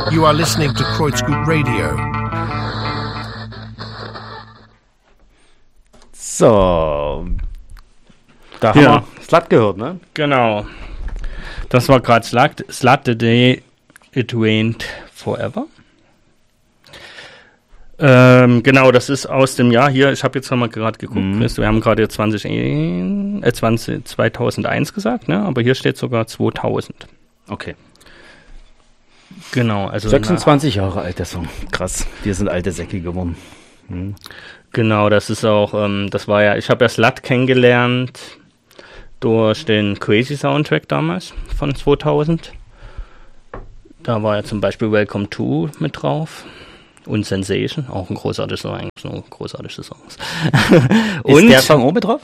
You are listening to Kreuzgut Radio. So, da haben wir Slut gehört, ne? Genau. Das war gerade Slut the Day It Rained Forever. Genau, das ist aus dem Jahr hier. Ich habe jetzt nochmal gerade geguckt. Wir haben gerade 2001 gesagt, ne? Aber hier steht sogar 2000. Okay. Genau, also 26 Jahre alt, der Song. Krass. Wir sind alte Säcke geworden. Genau, das ist auch, das war ja, ich habe ja Slut kennengelernt durch den Crazy Soundtrack damals von 2000. Da war ja zum Beispiel Welcome to mit drauf. Und Sensation, auch ein großartiger Song, eigentlich nur großartige Songs. Und ist der Song auch mit drauf?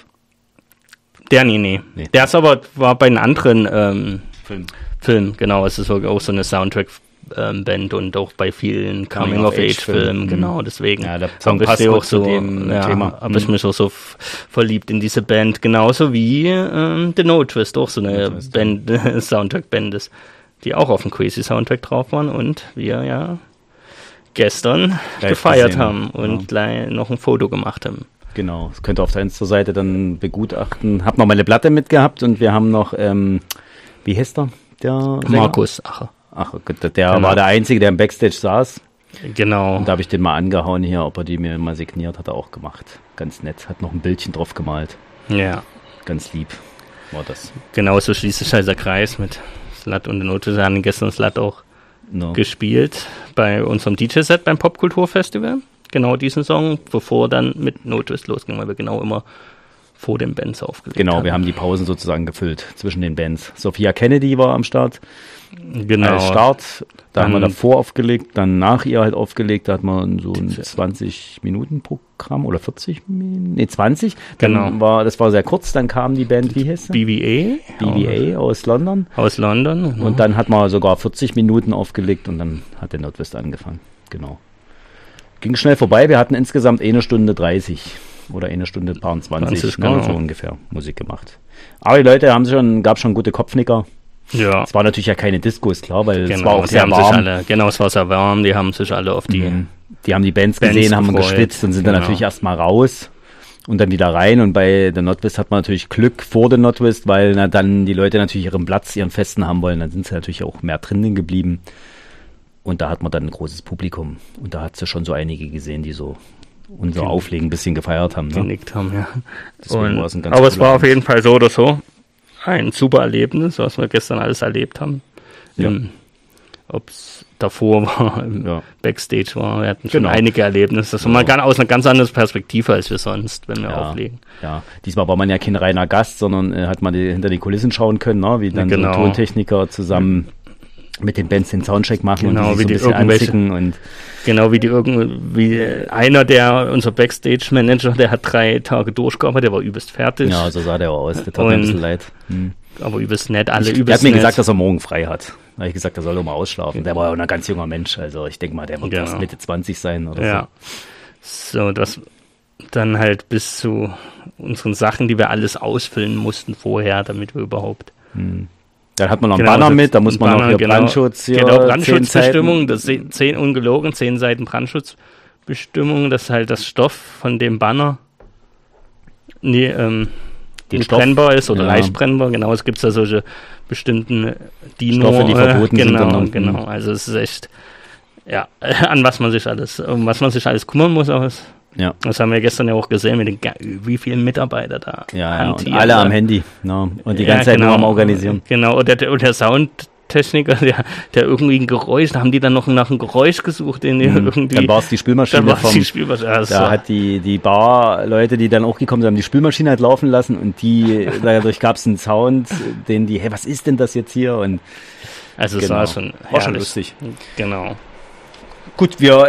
Der, nee. Der ist aber, war bei einem anderen Film, genau. Es ist auch so eine Soundtrack-Band und auch bei vielen Coming-of-Age-Filmen, genau, deswegen. Ja, der Song passt auch zu dem Thema. Habe ich mich auch so verliebt in diese Band, genauso wie The No Twist, auch so eine Band, Soundtrack-Band ist, die auch auf dem Crazy Soundtrack drauf waren und wir ja gestern gefeiert haben und noch ein Foto gemacht haben. Genau, das könnt ihr auf der Insta-Seite dann begutachten. Hab noch meine Platte mitgehabt und wir haben noch, wie heißt der? Der Markus Acher. Ach, der war der Einzige, der im Backstage saß. Genau. Und da habe ich den mal angehauen hier, ob er die mir mal signiert, hat er auch gemacht. Ganz nett, hat noch ein Bildchen drauf gemalt. Ja. Ganz lieb war das. Genau, so schließt sich dieser Kreis mit Slut und den Note. Wir haben gestern Slut auch gespielt bei unserem DJ-Set beim Popkulturfestival. Genau diesen Song, bevor dann mit No Twist losging, weil wir genau immer vor den Bands aufgelegt haben. Genau, wir haben die Pausen sozusagen gefüllt zwischen den Bands. Sophia Kennedy war am Start. Genau. Als Start. Da haben wir davor aufgelegt, dann nach ihr halt aufgelegt. Da hat man so ein 20-Minuten-Programm oder 40 Minuten? Nee, 20. Dann das war sehr kurz. Dann kam die Band, wie hieß sie? BVA aus London. Aus London. Und dann hat man sogar 40 Minuten aufgelegt und dann hat der No Twist angefangen. Genau. Ging schnell vorbei. Wir hatten insgesamt 1 Stunde 30 oder 1 Stunde 20, genau. So ungefähr Musik gemacht. Aber die Leute gab schon gute Kopfnicker. Ja. Es war natürlich ja keine Disco, ist klar, weil es war auch sehr warm. Es war sehr warm, die haben sich alle auf die Die haben die Bands gesehen, haben geschwitzt und sind dann natürlich erstmal raus und dann wieder rein. Und bei der No Twist hat man natürlich Glück vor der No Twist, weil dann die Leute natürlich ihren Platz, ihren Festen haben wollen. Dann sind sie natürlich auch mehr drinnen geblieben. Und da hat man dann ein großes Publikum. Und da hat sie schon so einige gesehen, die so unser Auflegen ein bisschen gefeiert haben. Genickt haben, ja. Aber es war auf jeden Fall so oder so ein super Erlebnis, was wir gestern alles erlebt haben. Ja. Ob es davor war, Backstage war, wir hatten schon einige Erlebnisse. Das war mal aus einer ganz anderen Perspektive als wir sonst, wenn wir auflegen. Ja, diesmal war man ja kein reiner Gast, sondern hat man hinter die Kulissen schauen können, wie dann so Tontechniker zusammen mit den Bands den Soundcheck machen und die so ein bisschen anzicken und genau, wie einer unser Backstage-Manager, der hat 3 Tage durchgearbeitet, der war übelst fertig. Ja, so sah der auch aus, der tat mir ein bisschen leid. Aber übelst nett, alle übelst nett. Er hat mir gesagt, dass er morgen frei hat. Da habe ich gesagt, er soll doch mal ausschlafen. Der war ja ein ganz junger Mensch, also ich denke mal, der wird erst Mitte 20 sein oder so. So, das dann halt bis zu unseren Sachen, die wir alles ausfüllen mussten vorher, damit wir überhaupt Dann hat man noch einen Banner mit, da muss man noch hier Brandschutz. Brandschutzbestimmung, 10 ungelogen, 10 Seiten Brandschutzbestimmung, das ist halt das Stoff von dem Banner brennbar ist oder leicht brennbar. Genau, es gibt ja solche bestimmten Stoffe, die verboten sind. Genau, also es ist echt, um was man sich alles kümmern muss. Das haben wir gestern ja auch gesehen, wie viele Mitarbeiter da und alle am Handy und die ganze Zeit nur am Organisieren. Genau, und der Soundtechniker, der irgendwie ein Geräusch, da haben die dann noch nach einem Geräusch gesucht. Dann war es die Spülmaschine. Da hat die Bar-Leute, die dann auch gekommen sind, haben die Spülmaschine halt laufen lassen und dadurch gab es einen Sound, was ist denn das jetzt hier? Und es war schon lustig. Genau. Gut, wir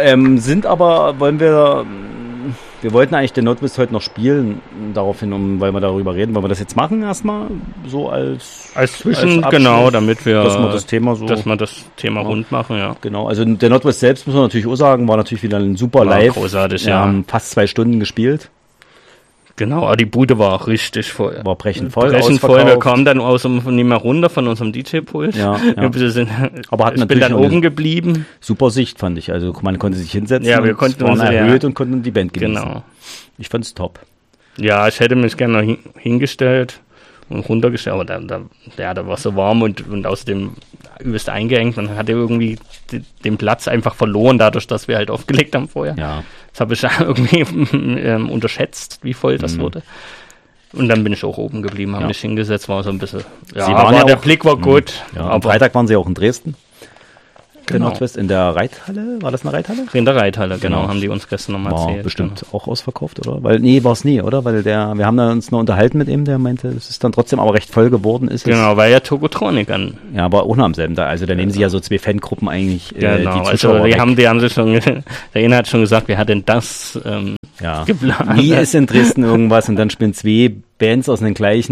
wir wollten eigentlich den No Twist heute noch spielen, daraufhin, weil wir darüber reden. Wollen wir das jetzt machen erstmal? So als Zwischen, Abschluss, damit dass wir das Thema rund machen, Genau, also der No Twist selbst, muss man natürlich auch sagen, war natürlich wieder ein super Live. Großartig, Wir haben fast 2 Stunden gespielt. Genau, aber die Bude war auch richtig voll. War brechend voll. Wir kamen dann nicht mehr runter von unserem DJ-Pult. Ja. Aber ich bin dann oben geblieben. Super Sicht, fand ich. Also man konnte sich hinsetzen. Ja, wir konnten uns erhöht und konnten die Band genießen. Genau. Ich fand's top. Ja, ich hätte mich gerne noch hingestellt und runtergestellt, aber da war so warm und außerdem übelst eingeengt. Man hatte irgendwie den Platz einfach verloren, dadurch, dass wir halt aufgelegt haben vorher. Ja. Das habe ich irgendwie unterschätzt, wie voll das wurde. Und dann bin ich auch oben geblieben, habe mich hingesetzt, war so ein bisschen. Ja, der Blick war gut. Ja, am Freitag waren sie auch in Dresden. Genau. Nordwest in der Reithalle. War das eine Reithalle? In der Reithalle, genau, haben die uns gestern nochmal erzählt. War bestimmt auch ausverkauft, oder? War es nie, oder? Weil wir haben uns noch unterhalten mit ihm, der meinte, es ist dann trotzdem aber recht voll geworden. Weil ja Tokotronic an. Ja, aber auch noch am selben Tag. Also da nehmen sie ja so 2 Fangruppen eigentlich, die Zuschauer die haben sich schon, der eine hat schon gesagt, wer hat denn das geplant? Nie ist in Dresden irgendwas und dann spielen 2 Bands aus einem gleichen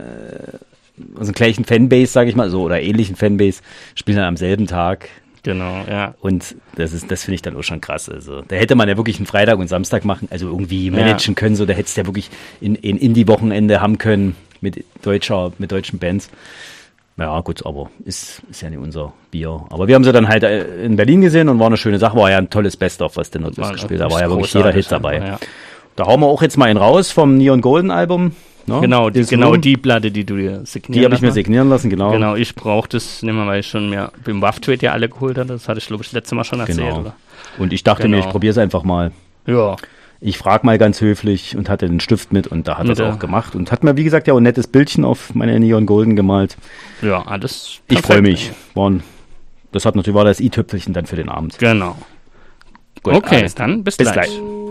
Fanbase, sage ich mal, so, oder ähnlichen Fanbase, spielen dann am selben Tag. Genau, ja. Und das finde ich dann auch schon krass. Also da hätte man ja wirklich einen Freitag und Samstag machen, also irgendwie managen können, so da hättest du ja wirklich in Indie-Wochenende haben können mit deutschen Bands. Ja, gut, aber ist ja nicht unser Bier. Aber wir haben sie dann halt in Berlin gesehen und war eine schöne Sache, war ja ein tolles Best-of, was der Nordwest gespielt hat. Da war ja wirklich jeder Hit dabei. Ja. Da hauen wir auch jetzt mal einen raus vom Neon Golden Album. No? Genau, die Platte, die du dir signieren lassen. Die habe ich mir signieren lassen, genau. Genau, ich brauche das nicht mehr, weil ich schon mir beim Waff-Trade ja alle geholt hatte. Das hatte ich, glaube ich, das letzte Mal schon erzählt. Genau. Oder? Und ich dachte mir, ich probiere es einfach mal. Ja. Ich frage mal ganz höflich und hatte den Stift mit und da hat er es auch gemacht. Und hat mir, wie gesagt, ja auch ein nettes Bildchen auf meine Neon Golden gemalt. Ja, alles perfekt. Ich freue mich. Das war das i-Tüpfelchen dann für den Abend. Genau. Gut, okay, dann bis gleich.